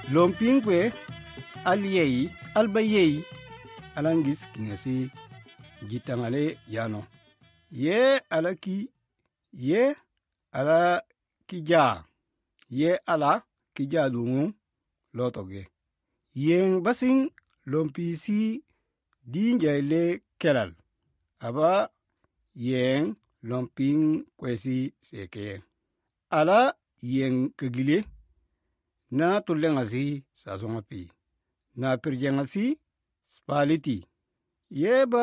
lompin kwe aliyei albayei alangis kingasi jitangale yano ye ala kija ye ala kija lungu lotoge yen basing lompisi dinjaile kelal aba yen lompin kwesi seke ala yen kagile na tulengasi sazongapi na pirjengasi spaliti yeba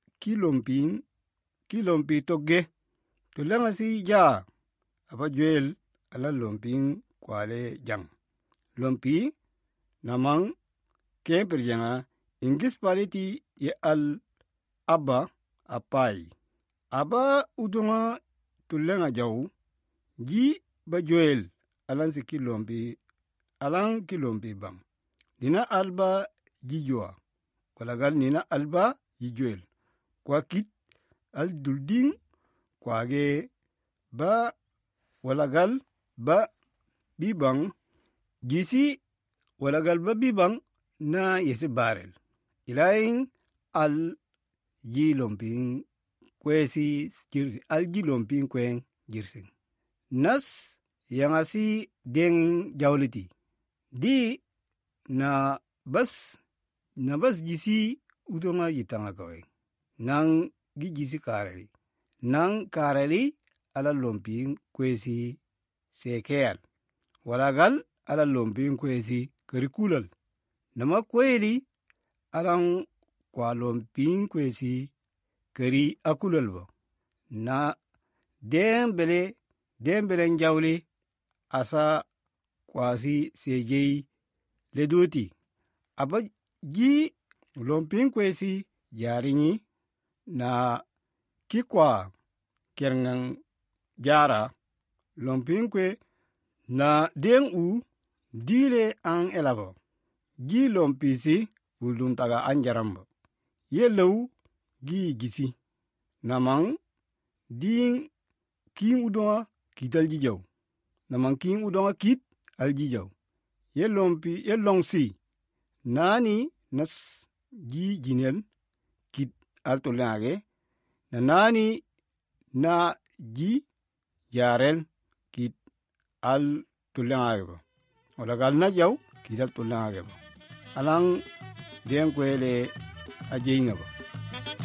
kilompi toge tulengasi ja aba juel ala lompin kwale jang lompi namang ke pirjenga ingis paliti ye al abba apai aba udunga tulenga jaw ji ba juel alan kilompi bang nina alba jijwa walagal nina alba jijuel kwa kit al dulding kwage ba walagal ba bibang jisi walagal ba bibang na yesi barel ilaing al jilomping kwesi jirsi al jilomping kwen jirsing nas yangasi dengin jawliti di na bas jisi udonga yitanga kawe nang jisi kareli ala lomping kwesi sekeal walagal ala lomping kwesi karikulal nama kweli alang kwa lomping kwesi kari akulal ba na dembele njawli asa kwasi sejei ledoti aba ji lomping kwesi jaringi na kikwa kerngang jara lomping kwe na dengu dile ang elabo ji lompisi uldun taga anjaramba yelow gi gisi namang ding king udonga kital jijaw namang king udonga kit aljijaw yelongsi nani nas ji jinel kit altolage na nani na ji jarel kit al tulangage ba walagal na jaw kit al tulangage ba alang den kwele ajeinga ba